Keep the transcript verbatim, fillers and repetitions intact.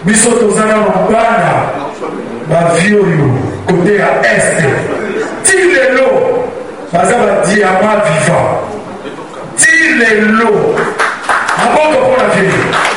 biso tozana mabana bavioyo côté à est ti lelo baza badiama vivant ti lelo aboko mpona vie